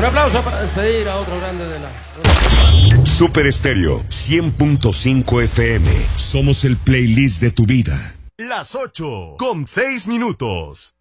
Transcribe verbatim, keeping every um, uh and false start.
aplauso para despedir a otro grande de la... Super Estéreo cien punto cinco F M. Somos el playlist de tu vida. Las ocho con seis minutos.